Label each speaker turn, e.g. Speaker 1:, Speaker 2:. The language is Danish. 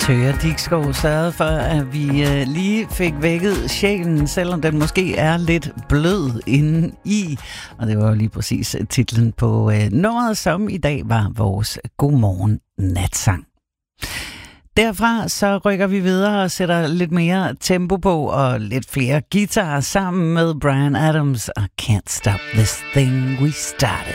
Speaker 1: Tøger Dikskov sørgede for, at vi lige fik vækket sjælen, selvom den måske er lidt blød inde i. Og det var jo lige præcis titlen på nummeret, som i dag var vores Godmorgen Natsang. Derfra så rykker vi videre og sætter lidt mere tempo på og lidt flere guitarer sammen med Bryan Adams og Can't Stop This Thing We Started.